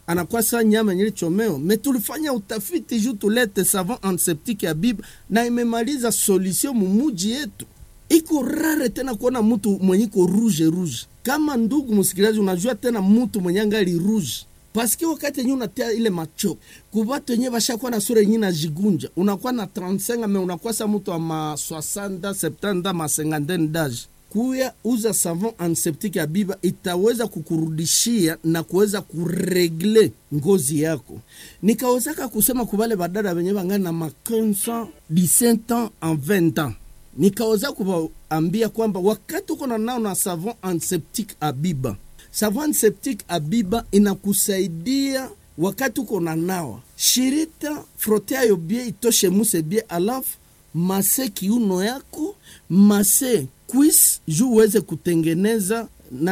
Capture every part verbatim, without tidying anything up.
anakuwa saa nyama yenye chomeo. Me tulifanya utafiti juu tulete savon antiseptique ya Biba na imemaliza solution mumuji yetu. Iko rare tena kuona mtu mwenye iko rouge rouge. Kama ndugu msikilizaji, unajua tena mtu mwenye angali rouge. Paske wakati yenye unatia ile macho, kubatu yenye bashakuwa na sura yenye na jigunja, unakuwa na trente-cinq me unakuwa sa mtu wa ma soixante, septante, ma cinquantaine d'âge. Kuya uza savon antiseptique ya Biba itaweza kukurudishia na kuweza kuregle ngozi yako. Nikawezaka kusema kubale badada wenye bangana na ma quinze ans, dix-sept ans, en vingt ans. Nikaweza kuambia kwamba wakati uko na nao na savon antiseptique ya Biba, savon antiseptique ya Biba inakusaidia wakati uko na nawa. Shirita frotea yo bie itoshe muse bie, alafu mase kiuno yako, mase quiz juu uweze kutengeneza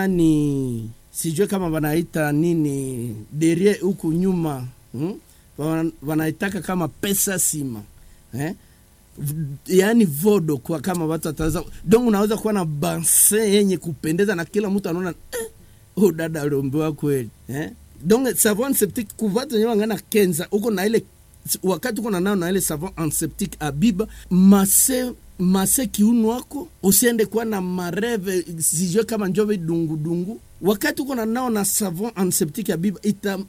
nani, sijue kama wanaita nini derrière huku nyuma, hmm? Wanaitaka kama pesa sima, eh? Yani vodo kwa kama watu wataza. Donc unaweza kuwa na banse yenye kupendeza na kila mtu anaona eh, oh dada aliombewa kweli, eh? Donc savon antiseptique kuvatu wenyewe ngana kenza uko na ile wakati uko na nao na ile savon antiseptique ya Biba, mase mase kiuno wako usiende kwa na mareve sijue kama njove dungu dungu. Wakati uko na nao na savon antiseptique ya Biba ita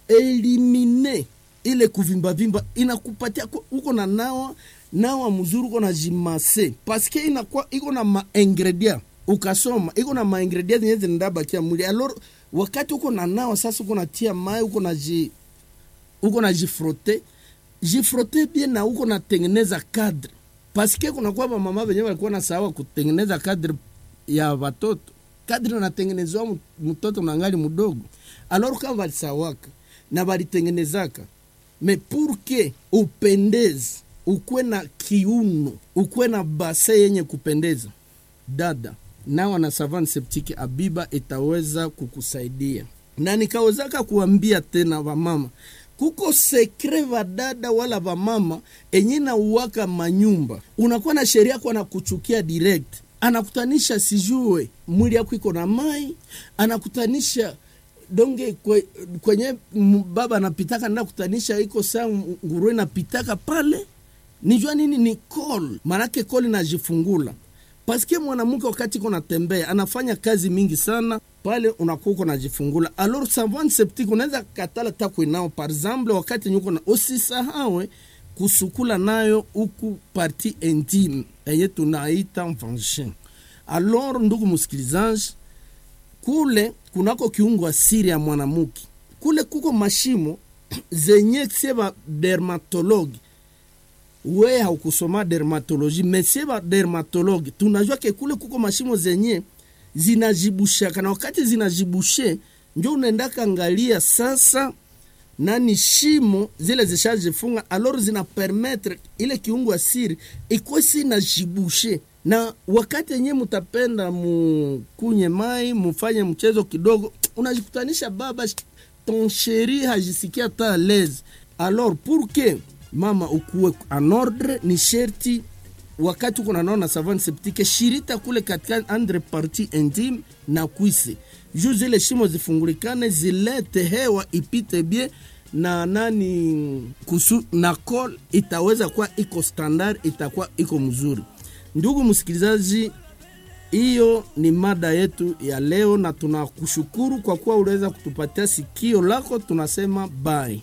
elimine ile kuvimba vimba, inakupatia uko na nao nawa mzuri uko na jimase, paske inakuwa iko na ma ingredient ukasoma iko na ma ingredient zenye zinadaba kia mwili. Alors wakati uko na nao sasa uko na tia mai uko na ji uko na jifrote jifrote bien na uko na tengeneza cadre, paske kuna kwa mama wenyewe walikuwa na sawa kutengeneza cadre ya watoto. Cadre na tengenezwa mtoto mwangali mdogo. Alors kama walisawaka na walitengenezaka, me pour que upendeze, ukwe na kiuno, ukwe na base yenye kupendeza, dada nawa na savon antiseptique ya Biba itaweza kukusaidia. Na nikawezaka kuambia tena wa mama, kuko sekre wa dada wala wa mama enye na uwaka manyumba, unakuwa na sheria kwa na kuchukia direct, anakutanisha sijue mwili yako iko na mai, anakutanisha donge kwe, kwenye baba anapitaka na kutanisha iko saa nguruwe na pitaka pale. Nijua nini ni call, manake call inajifungula. Paske mwanamke wakati kuna tembea anafanya kazi mingi sana pale, unakuwa uko najifungula. Alors savon antiseptique unaweza katala takwe nao, par exemple wakati nyuko na usisahawe kusukula nayo huku parti intime yenye tunaita vagin. Alors ndugu msikilizaji, kule kunako kiungo asiri ya mwanamke, kule kuko mashimo zenye seba dermatologi. We haukusoma dermatologie, meseba dermatologi tunajua ke kule kuko mashimo zenye zinajibusha, kana wakati zinajibushe ndio unaenda kaangalia sasa nani shimo zile zishajifunga. Alors zina permettre ile kiungo asiri iko si na jibushe, na wakati yenye mutapenda mukunye mai mufanye mchezo kidogo, unajikutanisha baba ton chéri hajisikia ta l'aise. Alors pour que mama ukuwe en ordre, ni sherti wakati uko na naona savon antiseptique shirita kule katika andre parti intime na kuise, juu zile shimo zifungulikane, zilete hewa ipite bien, na nani kusu na col itaweza kwa iko standard, itakuwa iko mzuri. Ndugu msikilizaji, hiyo ni mada yetu ya leo, na tunakushukuru kwa kuwa unaweza kutupatia sikio lako. Tunasema bye.